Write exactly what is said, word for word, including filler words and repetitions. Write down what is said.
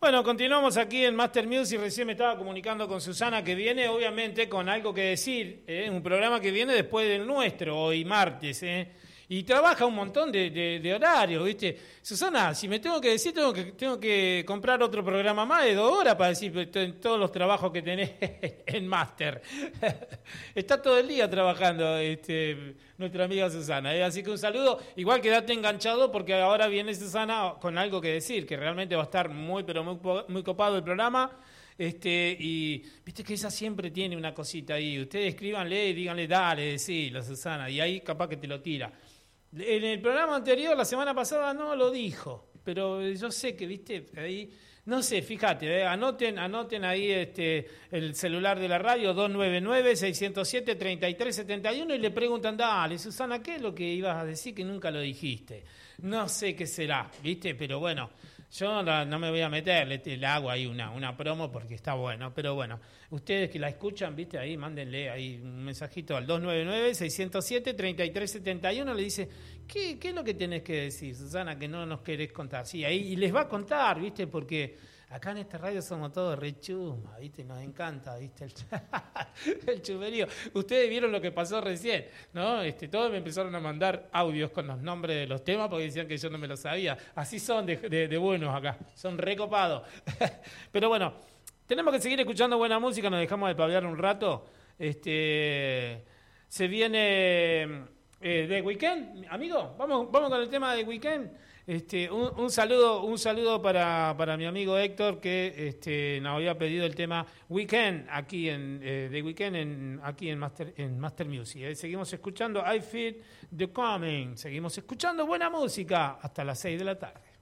Bueno, continuamos aquí en Master Music. Recién me estaba comunicando con Susana, que viene obviamente con algo que decir, ¿eh? Un programa que viene después del nuestro, hoy martes, ¿eh? Y trabaja un montón de, de, de horarios, ¿viste? Susana, si me tengo que decir, tengo que, tengo que comprar otro programa más de dos horas para decir todos los trabajos que tenés en Master. Está todo el día trabajando este, nuestra amiga Susana, ¿eh? Así que un saludo. Igual quédate enganchado porque ahora viene Susana con algo que decir, que realmente va a estar muy, pero muy, muy copado el programa. Este, y viste que ella siempre tiene una cosita ahí. Ustedes escríbanle y díganle, dale, decilo, Susana, y ahí capaz que te lo tira. En el programa anterior, la semana pasada, no lo dijo, pero yo sé que, viste, ahí, no sé, fíjate, eh, anoten, anoten ahí este, el celular de la radio, dos nueve nueve, seis cero siete, tres tres siete uno, y le preguntan, dale, Susana, ¿qué es lo que ibas a decir que nunca lo dijiste? No sé qué será, viste, pero bueno, yo no, no me voy a meter, le, le hago ahí una, una promo porque está bueno, pero bueno, ustedes que la escuchan, viste, ahí mándenle ahí un mensajito al dos nueve nueve, seis cero siete, tres tres siete uno, le dice, ¿qué, qué es lo que tenés que decir, Susana, que no nos querés contar? Sí, ahí, y les va a contar, viste, porque acá en esta radio somos todos re chuma, viste, nos encanta, viste, el, el chumerío. Ustedes vieron lo que pasó recién, ¿no? Este, todos me empezaron a mandar audios con los nombres de los temas porque decían que yo no me lo sabía. Así son de, de, de buenos acá, son recopados. Pero bueno, tenemos que seguir escuchando buena música, nos dejamos de pablear un rato. Este, se viene eh, The Weeknd, amigo, vamos, vamos con el tema de The Weeknd. Este, un, un saludo, un saludo para, para mi amigo Héctor, que este, nos había pedido el tema Weekend aquí en eh, The Weeknd en, aquí en Master, en Master Music. Eh. Seguimos escuchando I Feel the Coming, seguimos escuchando buena música hasta las seis de la tarde.